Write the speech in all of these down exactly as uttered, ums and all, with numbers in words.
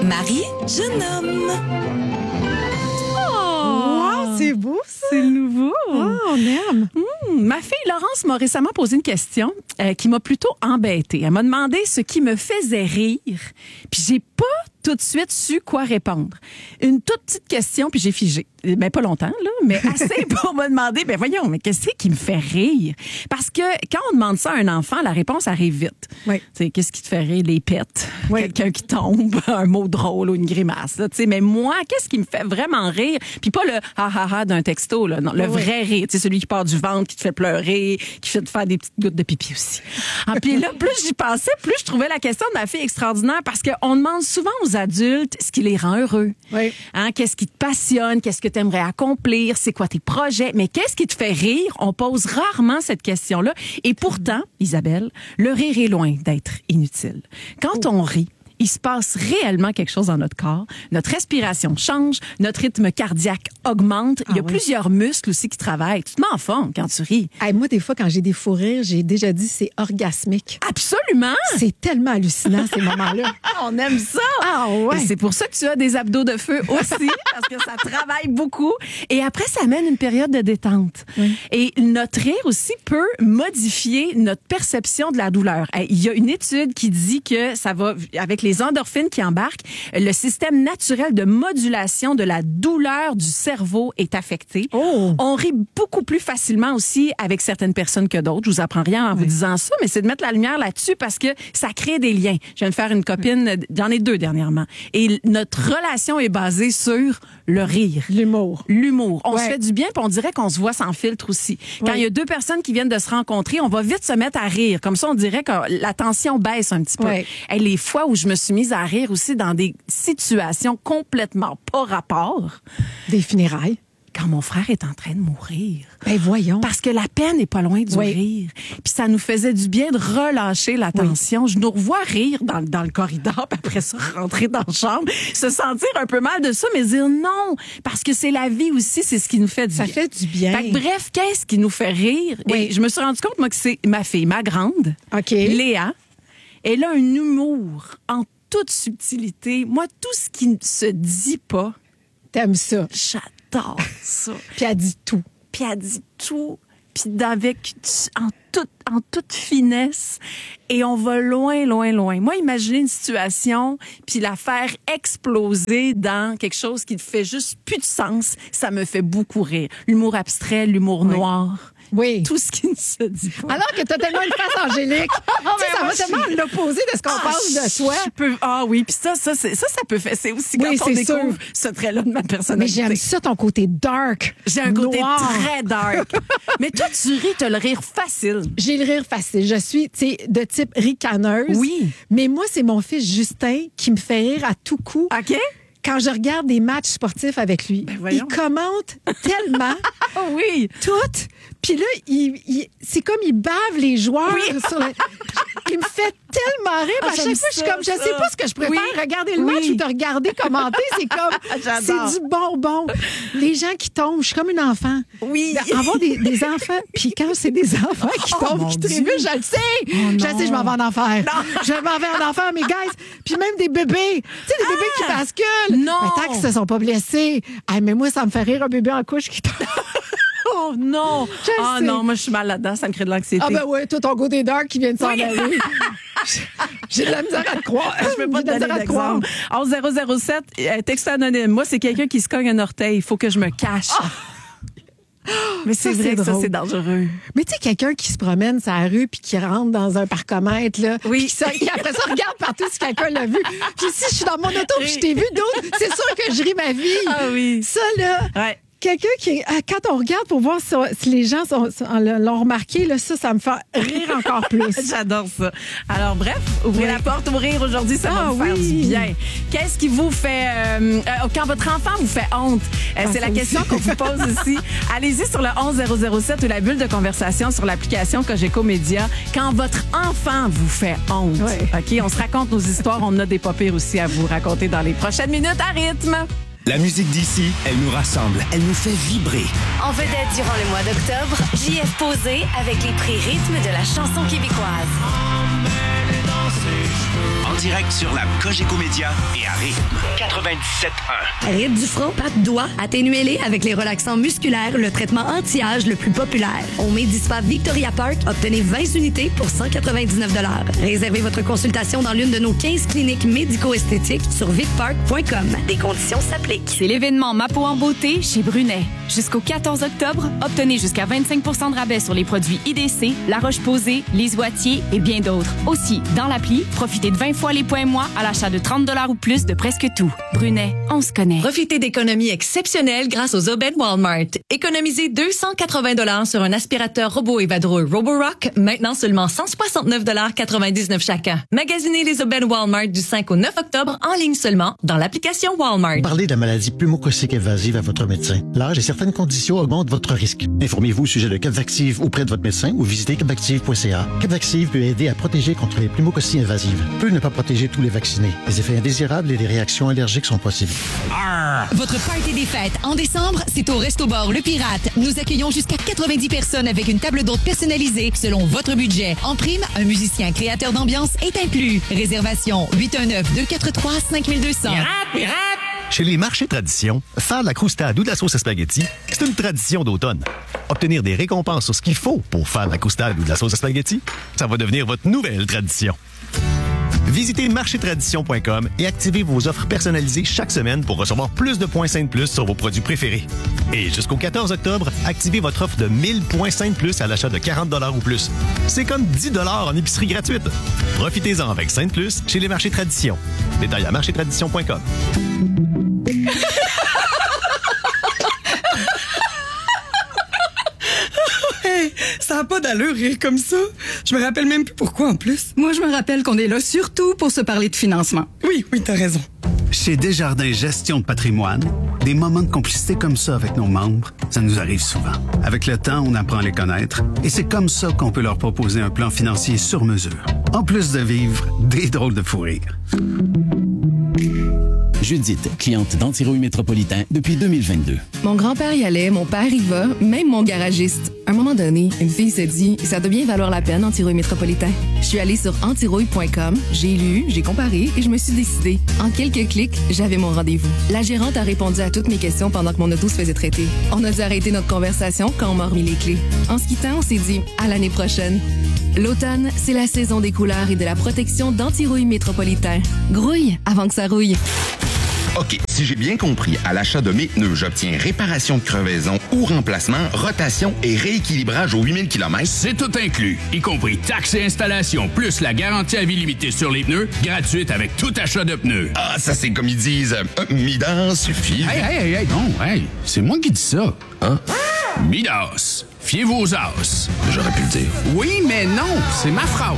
Marie, jeune homme. Wow, c'est beau, ça. C'est nouveau. Oh, on aime. Mmh, ma fille Laurence m'a récemment posé une question euh, qui m'a plutôt embêtée. Elle m'a demandé ce qui me faisait rire, puis j'ai pas tout de suite su quoi répondre. Une toute petite question, puis j'ai figé. Ben, pas longtemps, là, mais assez pour me demander, ben voyons, mais qu'est-ce qui me fait rire? Parce que quand on demande ça à un enfant, la réponse arrive vite. Oui. T'sais, qu'est-ce qui te fait rire? Les pets, Oui. quelqu'un qui tombe, un mot drôle ou une grimace. Là, mais moi, qu'est-ce qui me fait vraiment rire? Puis pas le ha ha ha d'un texto, là, non, le Oui. vrai rire, t'sais, celui qui part du ventre, qui te fait pleurer, qui fait te faire des petites gouttes de pipi aussi. Ah, puis là, plus j'y pensais, plus je trouvais la question de ma fille extraordinaire parce qu'on demande souvent aux adultes ce qui les rend heureux. Oui. Hein, qu'est-ce qui te passionne? Qu'est-ce que tu aimerais accomplir? C'est quoi tes projets? Mais qu'est-ce qui te fait rire? On pose rarement cette question-là. Et pourtant, Isabelle, le rire est loin d'être inutile. Quand on rit, il se passe réellement quelque chose dans notre corps. Notre respiration change, notre rythme cardiaque augmente. Il y a Ah oui. plusieurs muscles aussi qui travaillent. Tu te mets en forme quand tu ris. Hey, moi, des fois, quand j'ai des fous rires, j'ai déjà dit c'est orgasmique. Absolument! C'est tellement hallucinant, ces moments-là. On aime ça! Ah ouais. Et c'est pour ça que tu as des abdos de feu aussi, parce que ça travaille beaucoup. Et après, ça amène une période de détente. Oui. Et notre rire aussi peut modifier notre perception de la douleur. Il y a une étude qui dit que ça va, avec les endorphines qui embarquent, le système naturel de modulation de la douleur du cerveau est affecté. Oh. On rit beaucoup plus facilement aussi avec certaines personnes que d'autres. Je vous apprends rien en vous disant ça, mais c'est de mettre la lumière là-dessus parce que ça crée des liens. Je viens de faire une copine, j'en ai deux dernièrement. Et notre relation est basée sur le rire. L'humour. L'humour. On Ouais. se fait du bien, puis on dirait qu'on se voit sans filtre aussi. Quand Ouais. il y a deux personnes qui viennent de se rencontrer, on va vite se mettre à rire. Comme ça, on dirait que la tension baisse un petit peu. Ouais. Et les fois où je me suis mise à rire aussi dans des situations complètement pas rapport, Des funérailles. quand mon frère est en train de mourir. Ben voyons. Parce que la peine n'est pas loin du Oui. rire. Puis ça nous faisait du bien de relâcher la tension. Je nous revois rire dans, dans le corridor, puis après ça, rentrer dans la chambre, se sentir un peu mal de ça, mais dire non. Parce que c'est la vie aussi, c'est ce qui nous fait du Ça bien. fait du bien. Fait que bref, qu'est-ce qui nous fait rire? Oui. Et je me suis rendu compte, moi, que c'est ma fille, ma grande, OK. Léa. Elle a un humour en toute subtilité. Moi, tout ce qui ne se dit pas, T'aimes ça. j'adore ça. Puis elle dit tout. Puis elle dit tout, puis avec en toute en toute finesse, et on va loin, loin, loin. Moi, imaginez une situation, puis la faire exploser dans quelque chose qui ne fait juste plus de sens, ça me fait beaucoup rire. L'humour abstrait, l'humour Oui. noir, Oui. tout ce qui ne se dit pas. Alors que t'as tellement une face angélique. Tu sais, ça moi, va je tellement suis- à l'opposé de ce qu'on Ah, pense de je- toi. je peux- ah oui, puis ça, ça, c'est- ça, ça peut faire. C'est aussi Oui, quand on c'est découvre sûr. ce trait-là de ma Mais personnalité. j'aime ça, ton côté dark. J'ai un côté noir. très dark. Mais toi, tu ris, t'as le rire facile. J'ai le rire facile. Je suis, tu sais, de type ricaneuse. Oui. Mais moi, c'est mon fils Justin qui me fait rire à tout coup. OK? Quand je regarde des matchs sportifs avec lui, il voyons. commente tellement Oh oui. tout. Puis là, il, il- c'est comme il bave les joueurs. Oui. Sur le- il me fait tellement rire. Ah, à chaque j'aime fois, je suis ça, comme, je sais ça. pas ce que je préfère, Oui. regarder le Oui. match ou te regarder commenter. C'est comme, J'adore. c'est du bonbon. Les gens qui tombent, je suis comme une enfant. Oui. Avoir des, des enfants, puis quand c'est des enfants qui Oh, tombent, mon qui Dieu. trébuchent, je le sais. je le sais, je m'en vais en enfer. Je m'en vais en enfer, mes guys. Puis même des bébés. Tu sais, des bébés qui basculent. Non. Mais tant qu'ils se sont pas blessés. Ah, mais moi, ça me fait rire un bébé en couche qui tombe. Oh non. Je Ah sais. non, moi, je suis mal là-dedans. Ça me crée de l'anxiété. Ah ben ouais, toi, ton côté dark qui vient de s'en Oui. aller. J'ai de la misère à te croire. Je peux pas te J'ai de la donner misère à te croire. d'exemple. onze zéro zéro sept, euh, texte anonyme. Moi, c'est quelqu'un qui se cogne un orteil. Il faut que je me cache. Mais c'est Ça, vrai c'est que ça, drôle. c'est dangereux. Mais tu sais, quelqu'un qui se promène sur la rue puis qui rentre dans un parcomètre, là, Oui. puis qui, ça- qui après ça regarde partout si quelqu'un l'a vu. Puis si je suis dans mon auto puis je t'ai vu d'autres, c'est sûr que je ris ma vie. Ah oui. Ça, là, Ouais. quelqu'un qui, ah, quand on regarde pour voir si, si les gens sont- sont- l'ont remarqué, là, ça, ça me fait rire encore plus. J'adore ça. Alors, bref, ouvrez Oui. la porte au rire aujourd'hui, ça Ah va vous faire oui. du bien. Qu'est-ce qui vous fait... euh, euh, quand votre enfant vous fait honte? Euh, Ah, c'est ça la question aussi. qu'on vous pose ici. Allez-y sur le onze zéro zéro sept ou la bulle de conversation sur l'application Cogeco Média. Quand votre enfant vous fait honte. Oui. OK? On se raconte nos histoires. On a des pas pires aussi à vous raconter dans les prochaines minutes à rythme. La musique d'ici, elle nous rassemble, elle nous fait vibrer. En vedette durant le mois d'octobre, J F Posé avec les prix rythme de la chanson québécoise. En direct sur l'app Cogeco Média et à Rythme quatre-vingt-dix-sept un. Ride du front, pas de doigts, atténuez-les avec les relaxants musculaires, le traitement anti-âge le plus populaire. Au Medispa Victoria Park, obtenez vingt unités pour cent quatre-vingt-dix-neuf dollars. Réservez votre consultation dans l'une de nos quinze cliniques médico-esthétiques sur vicpark point com. Des conditions s'appliquent. C'est l'événement Ma peau en beauté chez Brunet. Jusqu'au quatorze octobre, obtenez jusqu'à vingt-cinq pour cent de rabais sur les produits I D C, La Roche-Posay, Les Oitiers et bien d'autres. Aussi, dans l'appli, profitez de vingt fois les points mois à l'achat de trente dollars ou plus de presque tout. Brunet, on se connaît. Profitez d'économies exceptionnelles grâce aux aubaines Walmart. Économisez deux cent quatre-vingts dollars sur un aspirateur robot et vadrouille Roborock, maintenant seulement cent soixante-neuf dollars quatre-vingt-dix-neuf chacun. Magasinez les aubaines Walmart du cinq au neuf octobre en ligne seulement dans l'application Walmart. Parlez de la maladie pneumococcique invasive à votre médecin. L'âge et certaines conditions augmentent votre risque. Informez-vous au sujet de Capvaxive auprès de votre médecin ou visitez capvaxive point c a. Capvaxive peut aider à protéger contre les pneumococcies invasives. Peut ne pas protéger tous les vaccinés. Les effets indésirables et les réactions allergiques sont possibles. Arr! Votre party des fêtes en décembre, c'est au Resto-Bar Le Pirate. Nous accueillons jusqu'à quatre-vingt-dix personnes avec une table d'hôte personnalisée selon votre budget. En prime, un musicien créateur d'ambiance est inclus. Réservation huit un neuf, deux quatre trois, cinq deux zéro zéro. Pirate, pirate! Chez les marchés tradition, faire de la croustade ou de la sauce à spaghetti, c'est une tradition d'automne. Obtenir des récompenses sur ce qu'il faut pour faire de la croustade ou de la sauce à spaghetti, ça va devenir votre nouvelle tradition. Visitez marché tradition point com et activez vos offres personnalisées chaque semaine pour recevoir plus de points Sainte Plus sur vos produits préférés. Et jusqu'au quatorze octobre, activez votre offre de mille points Sainte Plus à l'achat de quarante dollars ou plus. C'est comme dix dollars en épicerie gratuite. Profitez-en avec Sainte Plus chez les marchés tradition. Détail à marché tradition point com. Hey, ça n'a pas d'allure rire comme ça. Je me rappelle même plus pourquoi en plus. Moi, je me rappelle qu'on est là surtout pour se parler de financement. Oui, oui, t'as raison. Chez Desjardins Gestion de patrimoine, des moments de complicité comme ça avec nos membres, ça nous arrive souvent. Avec le temps, on apprend à les connaître et c'est comme ça qu'on peut leur proposer un plan financier sur mesure. En plus de vivre des drôles de fou rire. Judith, cliente d'Antirouille Métropolitain depuis deux mille vingt-deux. Mon grand-père y allait, mon père y va, même mon garagiste. À un moment donné, une fille s'est dit « ça doit bien valoir la peine, Antirouille Métropolitain ». Je suis allée sur antirouille point com, j'ai lu, j'ai comparé et je me suis décidée. En quelques clics, j'avais mon rendez-vous. La gérante a répondu à toutes mes questions pendant que mon auto se faisait traiter. On a dû arrêter notre conversation quand on m'a remis les clés. En se quittant, on s'est dit « à l'année prochaine ». L'automne, c'est la saison des couleurs et de la protection d'Antirouille Métropolitain. Grouille avant que ça rouille. OK, si j'ai bien compris, à l'achat de mes pneus, j'obtiens réparation de crevaison ou remplacement, rotation et rééquilibrage aux huit mille kilomètres. C'est tout inclus, y compris taxes et installation, plus la garantie à vie limitée sur les pneus, gratuite avec tout achat de pneus. Ah, ça c'est comme ils disent, euh, Midas suffit. Hey, hey, hey, hey, non, hey, c'est moi qui dis ça. Hein? Midas, fiez-vous aux as. J'aurais pu le dire. Oui, mais non, c'est ma phrase.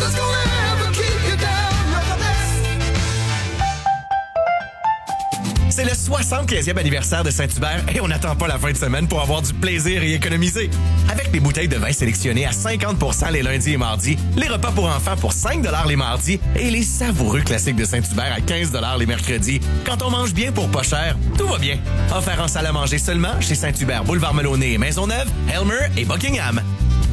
C'est le soixante-quinzième anniversaire de Saint-Hubert et on n'attend pas la fin de semaine pour avoir du plaisir et économiser. Avec des bouteilles de vin sélectionnées à cinquante pour cent les lundis et mardis, les repas pour enfants pour cinq dollars les mardis et les savoureux classiques de Saint-Hubert à quinze dollars les mercredis. Quand on mange bien pour pas cher, tout va bien. Offert en salle à manger seulement chez Saint-Hubert, Boulevard Melonnet, Maisonneuve, Helmer et Buckingham.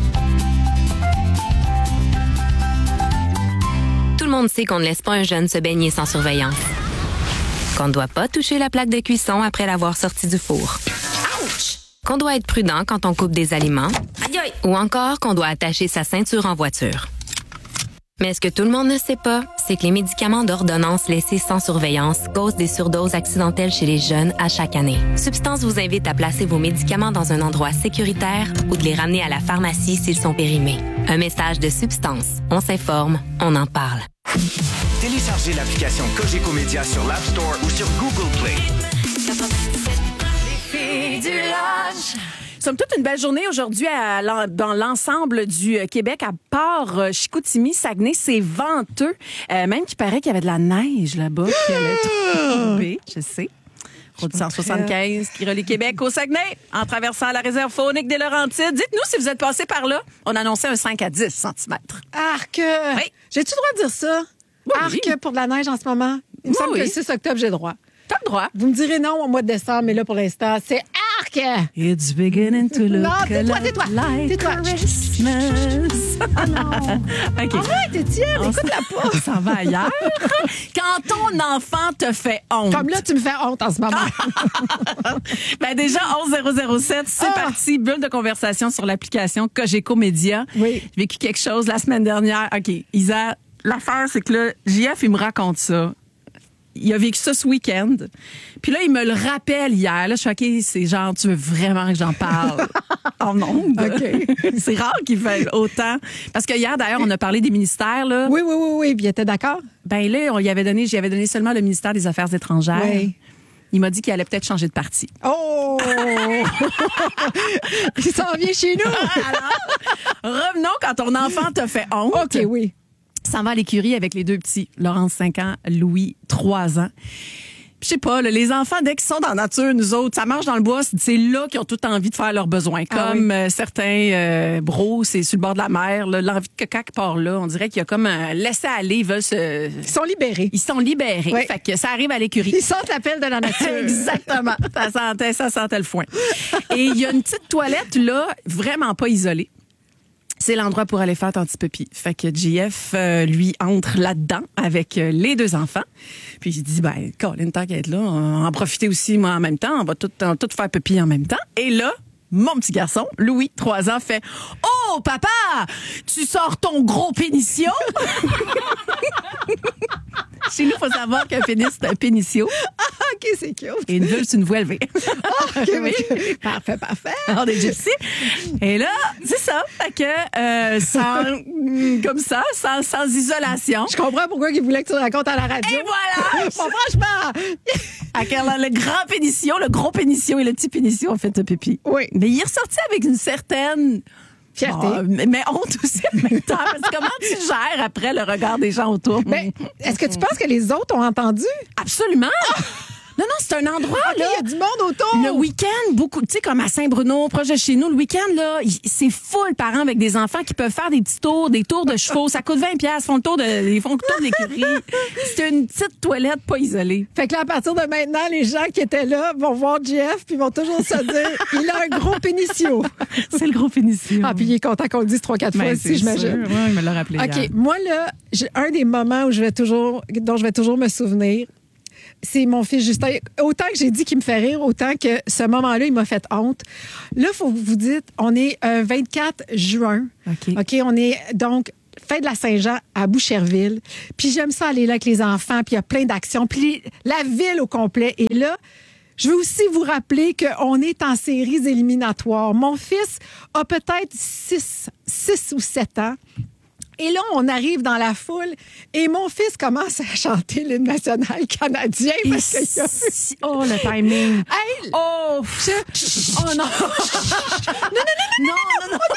Tout le monde sait qu'on ne laisse pas un jeune se baigner sans surveillance. Qu'on ne doit pas toucher la plaque de cuisson après l'avoir sortie du four. Ouch! Qu'on doit être prudent quand on coupe des aliments. Aïe aïe! Ou encore qu'on doit attacher sa ceinture en voiture. Mais ce que tout le monde ne sait pas, c'est que les médicaments d'ordonnance laissés sans surveillance causent des surdoses accidentelles chez les jeunes à chaque année. Substance vous invite à placer vos médicaments dans un endroit sécuritaire ou de les ramener à la pharmacie s'ils sont périmés. Un message de Substance. On s'informe, on en parle. Téléchargez l'application Cogeco Média sur l'App Store ou sur Google Play. Somme toute une belle journée aujourd'hui à, dans l'ensemble du Québec, à part euh, Chicoutimi, Saguenay, c'est venteux. Euh, même qu'il paraît qu'il y avait de la neige là-bas qui allait tomber, je sais. Route cent soixante-quinze qui relie Québec au Saguenay en traversant la réserve faunique des Laurentides. Dites-nous si vous êtes passé par là. On annonçait un cinq à dix centimètres. Arc! Oui. J'ai-tu le droit de dire ça? Oui, Arc oui. pour de la neige en ce moment? Il me Oui, semble oui. que le six octobre, j'ai le droit. T'as le droit. Vous me direz non au mois de décembre, mais là, pour l'instant, c'est arc! It's beginning to look Non, tais-toi, a lot tais-toi, like tais-toi. a race. Christmas. Ah non. OK. Arrête, Étienne, On écoute-la pas. On s'en va ailleurs. Quand ton enfant te fait honte. Comme là, tu me fais honte en ce moment. Ben déjà, onze zéro zéro sept, c'est Ah. parti. Bulle de conversation sur l'application Cogeco Média. Oui. J'ai vécu quelque chose la semaine dernière. OK, Isa, l'affaire, c'est que là, J F, il me raconte ça. Il a vécu ça ce week-end. Puis là, il me le rappelle hier. Là, je suis OK, c'est genre, tu veux vraiment que j'en parle en ondes? OK. C'est rare qu'il fait autant. Parce que hier, d'ailleurs, on a parlé des ministères, là. Oui, oui, oui, oui. Puis il était d'accord? Ben là, on y avait donné, j'y avais donné seulement le ministère des Affaires étrangères. Oui. Il m'a dit qu'il allait peut-être changer de parti. Oh! Il s'en vient chez nous. Alors, revenons quand ton enfant te fait honte. OK, oui. S'en va à l'écurie avec les deux petits, Laurence, cinq ans, Louis, trois ans. Je sais pas, là, les enfants, dès qu'ils sont dans la nature, nous autres, ça marche dans le bois, c'est là qu'ils ont tout envie de faire leurs besoins. Ah Comme oui. euh, certains euh, bros, c'est sur le bord de la mer, là, l'envie de caca qui part là. On dirait qu'il y a comme un laisser-aller, ils veulent se... Ils sont libérés. Ils sont libérés. Oui. Fait que ça arrive à l'écurie. Ils sentent l'appel de la nature. Exactement. Ça sentait, ça sentait le foin. Et il y a une petite toilette, là, vraiment pas isolée. C'est l'endroit pour aller faire ton petit pipi. Fait que J F, euh, lui, entre là-dedans avec euh, les deux enfants. Puis il dit, ben, Colin, tant qu'à être là, on va en profiter aussi, moi, en même temps. On va tout, on va tout faire pipi en même temps. Et là, mon petit garçon, Louis, trois ans, fait « Oh, papa, tu sors ton gros pénition? » Chez nous, il faut savoir qu'un pénis, c'est un pénitio. Ah, OK, c'est cute. Et une vulve, c'est une voie élevée. Ah, OK, oui. Parfait, parfait. Alors, des gypsies. Et là, c'est ça. Fait que, euh, sans, comme ça, sans, sans isolation. Je comprends pourquoi il voulait que tu le racontes à la radio. Et voilà! Bon, franchement. Avec le grand pénition, le gros pénition et le petit pénition ont fait un pipi. Oui. Mais il est ressorti avec une certaine... Fierté. Bon, mais, mais honte aussi en même temps. Parce que comment tu gères après le regard des gens autour? Ben, est-ce que tu penses que les autres ont entendu? Absolument! Non, non, c'est un endroit, OK, là. il y a du monde autour. Le week-end, beaucoup, tu sais, comme à Saint-Bruno, proche de chez nous, le week-end, là, y- c'est full parents avec des enfants qui peuvent faire des petits tours, des tours de chevaux. Ça coûte vingt piastres, font le tour de, ils font le tour d'écurie. C'est une petite toilette pas isolée. Fait que là, à partir de maintenant, les gens qui étaient là vont voir Jeff puis vont toujours se dire il a un gros pénicio. C'est le gros pénicio. Ah, puis il est content qu'on le dise trois, quatre fois Ben, aussi, c'est j'imagine. sûr. Ouais, il me l'a rappelé OK, hier. moi, là, j'ai un des moments où je vais toujours, dont je vais toujours me souvenir, c'est mon fils Justin. Autant que j'ai dit qu'il me fait rire, autant que ce moment-là, il m'a fait honte. Là, il faut que vous dites, on est euh, vingt-quatre juin. OK. OK, on est donc fête de la Saint-Jean à Boucherville. Puis j'aime ça aller là avec les enfants, puis il y a plein d'actions. Puis la ville au complet. Et là, je veux aussi vous rappeler qu'on est en séries éliminatoires. Mon fils a peut-être six ou sept ans. Et là, on arrive dans la foule et mon fils commence à chanter l'hymne national canadien parce qu'il a vu. Oh, le timing. Hey, Oh, je- oh non. non, non, non, non, non,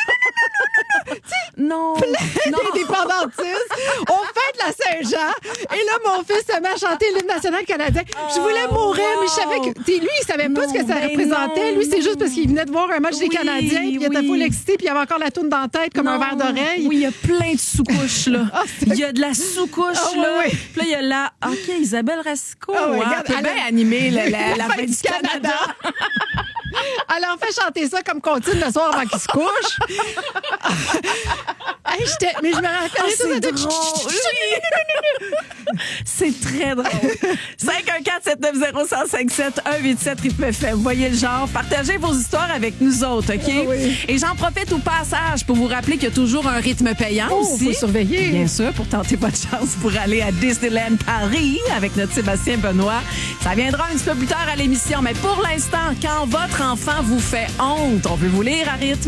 non, non, plein d'indépendantistes. On fête la Saint-Jean. Et là, mon fils se met à chanter l'hymne national canadien. Je voulais mourir, mais je savais que... t'sais, lui, il savait pas Non, ce que ça ben représentait. non, Lui, c'est non. juste parce qu'il venait de voir un match des Oui, Canadiens, puis il était oui. full excité, puis il avait encore la toune dans la tête comme un Non. verre d'oreille. Oui, il y a plein de sous-couches, là. Ah, c'est- Il y a de la sous-couche, Ah, oui, là. oui. Puis là, il y a la... OK, Isabelle Rasco. Ah, ouais, hein, regarde, peut elle bien a- animer la, la, la La fête du Canada. Elle en fait chanter ça comme continue le soir avant qu'il se couche. Hey, j'étais- mais je me rappelle Ah, tout c'est ça de- drôle. C'est très drôle. cinq un quatre sept neuf zéro un cinq sept un huit sept Rythme F M. Voyez le genre. Partagez vos histoires avec nous autres, OK? Ah oui. Et j'en profite au passage pour vous rappeler qu'il y a toujours un rythme payant Oh, aussi. faut surveiller. Bien sûr, pour tenter votre chance pour aller à Disneyland Paris avec notre Sébastien Benoît. Ça viendra un petit peu plus tard à l'émission. Mais pour l'instant, quand votre enfant vous fait honte, on veut vous lire à rythme.